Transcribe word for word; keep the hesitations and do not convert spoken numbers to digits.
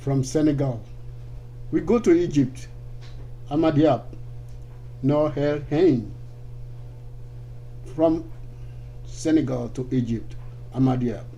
from Senegal. We go to Egypt, Amad Diab, Noor El Hein. From Senegal to Egypt, Amad Diab.